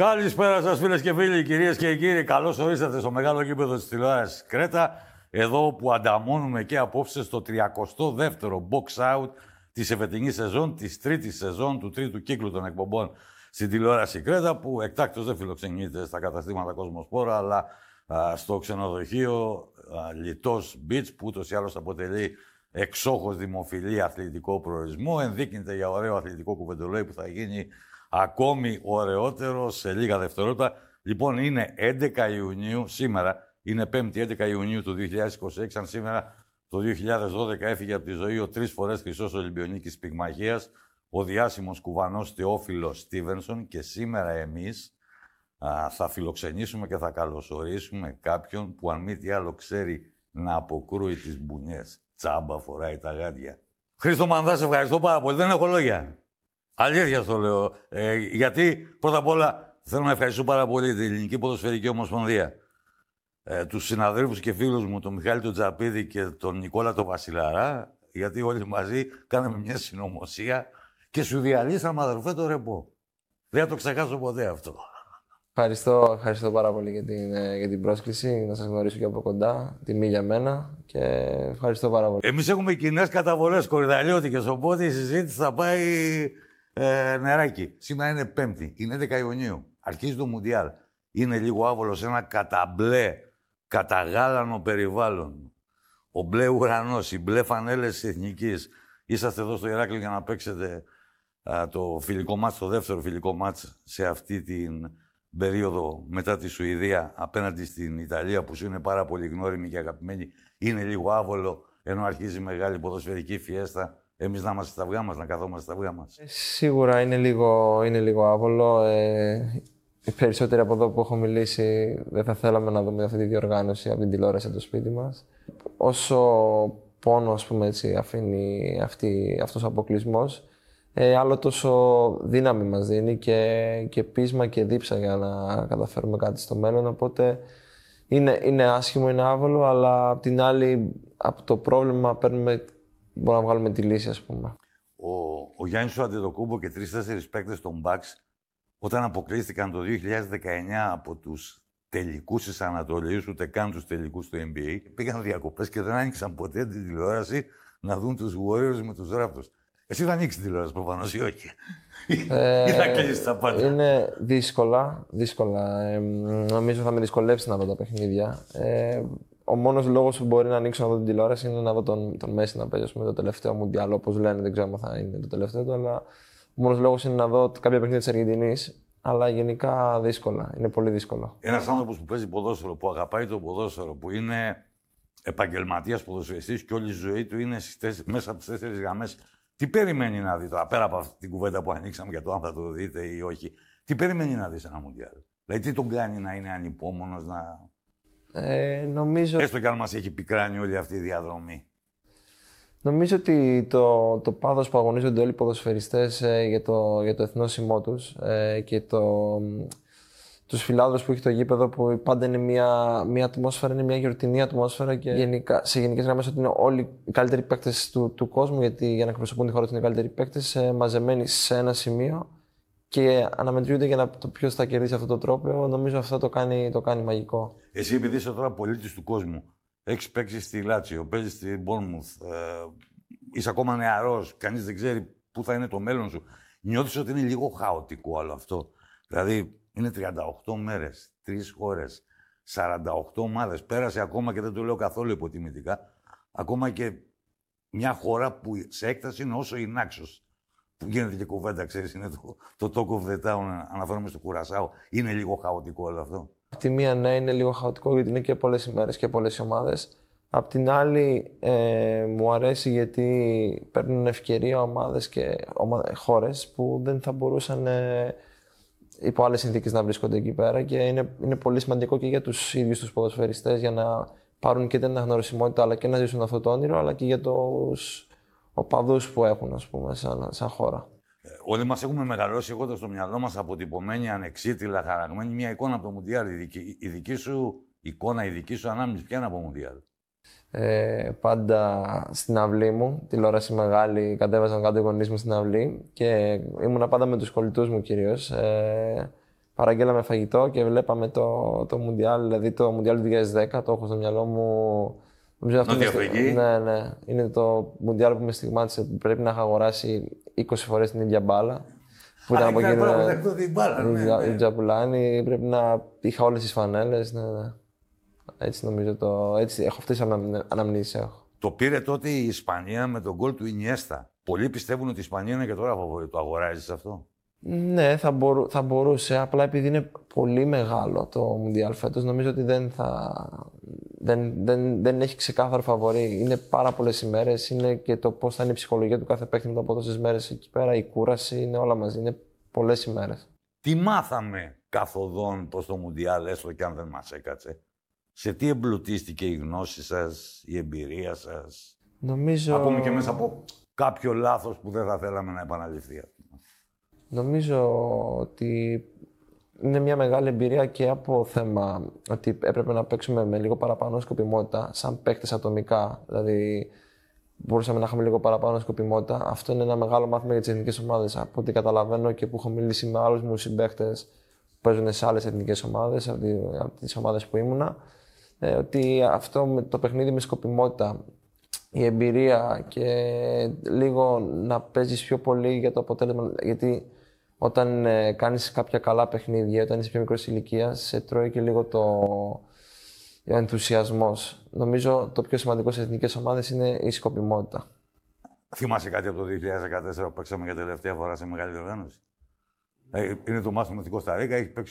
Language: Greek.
Καλησπέρα σας φίλες και φίλοι, κυρίες και κύριοι. Καλώς ορίσατε στο μεγάλο γήπεδο της τηλεόρασης Κρέτα. Εδώ που ανταμώνουμε και απόψε στο 32ο box out της εφετινής σεζόν, της τρίτης σεζόν, του τρίτου κύκλου των εκπομπών στην τηλεόραση Κρέτα, που εκτάκτως δεν φιλοξενείται στα καταστήματα Κοσμοσπόρα, αλλά στο ξενοδοχείο Λιτός Beach, που ούτως ή άλλως αποτελεί εξόχως δημοφιλή αθλητικό προορισμό. Ενδείκνυται για ωραίο αθλητικό κουβεντολόι που θα γίνει ακόμη ωραιότερο σε λίγα δευτερόλεπτα. Λοιπόν, είναι 11 Ιουνίου, σήμερα, είναι 5η 11 Ιουνίου του 2026, αν σήμερα το 2012 έφυγε από τη ζωή ο 3 φορές χρυσός Ολυμπιονίκης πυγμαχίας, ο διάσημος κουβανός Θεόφιλος Στίβενσον, και σήμερα εμείς θα φιλοξενήσουμε και θα καλωσορίσουμε κάποιον που αν μη τι άλλο ξέρει να αποκρούει τις μπουνιές. Τσάμπα φοράει τα γάντια. Χρήστο Μανδά, σε ευχαριστώ πάρα πολύ. Δεν έχω λόγια. Αλήθεια το λέω. Γιατί πρώτα απ' όλα θέλω να ευχαριστήσω πάρα πολύ την Ελληνική Ποδοσφαιρική Ομοσπονδία, τους συναδέλφους και φίλους μου, τον Μιχάλη τον Τζαπίδη και τον Νικόλα τον Βασιλαρά, γιατί όλοι μαζί κάναμε μια συνωμοσία και σου διαλύσαμε, αδερφέ, το ρεπό. Δεν θα το ξεχάσω ποτέ αυτό. Ευχαριστώ πάρα πολύ για την πρόσκληση, να σας γνωρίσω και από κοντά, τιμή για μένα και ευχαριστώ πάρα πολύ. Εμείς έχουμε κοινές καταβολές κορυδαλιώτικες, οπότε η συζήτηση θα πάει νεράκι. Σήμερα είναι Πέμπτη, είναι 11 Ιουνίου, αρχίζει το Μουντιάλ. Είναι λίγο άβολο σε ένα καταμπλε, καταγάλανο περιβάλλον. Ο μπλε ουρανός, οι μπλε φανέλες της Εθνικής. Είσαστε εδώ στο Ηράκλειο για να παίξετε το φιλικό μάτς, το δεύτερο φιλικό μάτς σε αυτή την περίοδο μετά τη Σουηδία απέναντι στην Ιταλία, που σου είναι πάρα πολύ γνώριμη και αγαπημένη. Είναι λίγο άβολο, ενώ αρχίζει η μεγάλη ποδοσφαιρική φιέστα. Εμείς να είμαστε στα αυγά μας, να καθόμαστε στα αυγά μας. Σίγουρα είναι λίγο άβολο. Οι περισσότεροι από εδώ που έχω μιλήσει δεν θα θέλαμε να δούμε αυτή τη διοργάνωση από την τηλεόραση από το σπίτι μας. Όσο πόνο, ας πούμε, έτσι, αφήνει αυτός ο αποκλεισμός, άλλο τόσο δύναμη μας δίνει και πείσμα και δίψα για να καταφέρουμε κάτι στο μέλλον. Οπότε είναι άσχημο, είναι άβολο, αλλά απ' την άλλη, από το πρόβλημα μπορούμε να βγάλουμε τη λύση, ας πούμε. Ο Γιάννης ο Αντετοκούμπο και 3-4 παίκτες των Bucks, όταν αποκλείστηκαν το 2019 από τους τελικούς της Ανατολής, ούτε καν τους τελικούς του NBA, πήγαν διακοπές και δεν άνοιξαν ποτέ την τηλεόραση να δουν τους Warriors με τους Raptors. Εσύ θα ανοίξεις τη τηλεόραση προφανώς ή όχι? Ή θα κλείσεις τα πάντα? Είναι δύσκολα. Νομίζω θα με δυσκολεύσει να δω τα παιχνίδια. Ο μόνος λόγος που μπορεί να ανοίξω να δω την τηλεόραση είναι να δω τον Μέση να παίζει το τελευταίο Μουντιάλ, όπως λένε. Δεν ξέρω αν θα είναι το τελευταίο του, αλλά ο μόνος λόγος είναι να δω κάποια παιχνίδια της Αργεντινής. Αλλά γενικά δύσκολα. Είναι πολύ δύσκολο. Ένας άνθρωπος που παίζει ποδόσφαιρο, που αγαπάει το ποδόσφαιρο, που είναι επαγγελματίας ποδοσφαιριστής και όλη η ζωή του είναι μέσα από τις 4 γραμμές. Τι περιμένει να δει τώρα, πέρα από αυτή την κουβέντα που ανοίξαμε για το αν θα το δείτε ή όχι? Τι περιμένει να δει σε ένα Μουντιάλ? Δηλαδή, τι τον κάνει να είναι ανυπόμονος, νομίζω... Έστω κι αν μας έχει πικράνει όλη αυτή η διαδρομή. Νομίζω ότι το πάθος που αγωνίζονται όλοι οι ποδοσφαιριστές για το εθνόσημό τους και τους φιλάδους που έχει το γήπεδο, που πάντα είναι μια ατμόσφαιρα, είναι μια γιορτινή ατμόσφαιρα και σε γενικές γραμμές ότι είναι όλοι οι καλύτεροι παίκτες του κόσμου, γιατί για να εκπροσωπούν τη χώρα τους είναι οι καλύτεροι παίκτες, μαζεμένοι σε ένα σημείο και αναμετριούνται για το ποιος θα κερδίσει αυτό το τρόπαιο. Νομίζω αυτό το κάνει μαγικό. Εσύ, επειδή είσαι τώρα πολίτης του κόσμου, έχεις παίξει στη Λάτσιο, παίζεις στη Μπόρνμουθ, είσαι ακόμα νεαρός, κανείς δεν ξέρει πού θα είναι το μέλλον σου. Νιώθεις ότι είναι λίγο χαοτικό όλο αυτό? Δηλαδή, είναι 38 μέρες, 3 χώρες, 48 ομάδες. Πέρασε ακόμα, και δεν το λέω καθόλου υποτιμητικά, ακόμα και μια χώρα που σε έκταση είναι όσο η Νάξος. Που γίνεται και κουβέντα, ξέρεις, είναι το Talk of the Town, αναφέρομαι στο Κουρασάο. Είναι λίγο χαοτικό όλο αυτό? Απ' τη μία, ναι, είναι λίγο χαοτικό, γιατί είναι και πολλές ημέρες και πολλές ομάδες. Απ' την άλλη, μου αρέσει γιατί παίρνουν ευκαιρία ομάδες και χώρες που δεν θα μπορούσαν υπό άλλες συνθήκες να βρίσκονται εκεί πέρα, και είναι πολύ σημαντικό και για τους ίδιους τους ποδοσφαιριστές, για να πάρουν και την αναγνωρισιμότητα αλλά και να ζήσουν αυτό το όνειρο, αλλά και για τους οπαδούς που έχουν, ας πούμε, σαν χώρα. Όλοι μας έχουμε μεγαλώσει έχοντας στο μυαλό μας αποτυπωμένη, ανεξίτηλα, χαραγμένη μια εικόνα από το Μουντιάλ. Η δική σου εικόνα, η δική σου ανάμνηση, ποια είναι από Μουντιάλ? Πάντα στην αυλή μου, τηλεόραση μεγάλη, κατέβαζαν κάτω οι γονείς μου στην αυλή και ήμουνα πάντα με τους κολλητούς μου κυρίως. παραγγέλαμε φαγητό και βλέπαμε το Μουντιάλ, δηλαδή το Μουντιάλ του 2010, το έχω στο μυαλό μου. Νότια Αφρική. Ναι. Είναι το Μουντιάλ που με στιγμάτισε που πρέπει να είχα αγοράσει 20 φορές την ίδια μπάλα. Που ήταν από εκείνη η Τζαπουλάνη, πρέπει να είχα όλες τις φανέλες. Ναι. Έτσι νομίζω έτσι έχω αυτές τις αναμνήσεις έχω. Το πήρε τότε η Ισπανία με τον γκολ του Ινιέστα. Πολλοί πιστεύουν ότι η Ισπανία είναι και τώρα φαβορί. Το αγοράζεις αυτό? Ναι, θα μπορούσε. Απλά επειδή είναι πολύ μεγάλο το Μουντιάλ φέτος, νομίζω ότι δεν έχει ξεκάθαρο φαβορί. Είναι πάρα πολλές ημέρες. Είναι και το πώς θα είναι η ψυχολογία του κάθε παίκτη μετά από τόσες μέρες εκεί πέρα. Η κούραση είναι όλα μαζί. Είναι πολλές ημέρες. Τι μάθαμε καθοδόν προς το Μουντιάλ, έστω και αν δεν μας έκατσε? Σε τι εμπλουτίστηκε η γνώση σας, η εμπειρία σας? Νομίζω... Ακόμη και μέσα από κάποιο λάθος που δεν θα θέλαμε να επαναληφθεί. Νομίζω ότι είναι μια μεγάλη εμπειρία και από θέμα ότι έπρεπε να παίξουμε με λίγο παραπάνω σκοπιμότητα, σαν παίκτες ατομικά. Δηλαδή, μπορούσαμε να είχαμε λίγο παραπάνω σκοπιμότητα. Αυτό είναι ένα μεγάλο μάθημα για τις εθνικές ομάδες. Από ό,τι καταλαβαίνω και που έχω μιλήσει με άλλους μου συμπαίκτες που παίζουν σε άλλες εθνικές ομάδες, από τις ομάδες που ήμουνα, ότι αυτό με το παιχνίδι με σκοπιμότητα, η εμπειρία και λίγο να παίζεις πιο πολύ για το αποτέλεσμα. Γιατί όταν κάνεις κάποια καλά παιχνίδια, όταν είσαι πιο μικρός ηλικίας, σε τρώει και λίγο ο ενθουσιασμός. Νομίζω το πιο σημαντικό σε εθνικές ομάδες είναι η σκοπιμότητα. Θυμάσαι κάτι από το 2014 που παίξαμε για τελευταία φορά σε μεγάλη διοργάνωση? Είναι το μάθημα με την Κωνσταντίνα, έχει παίξει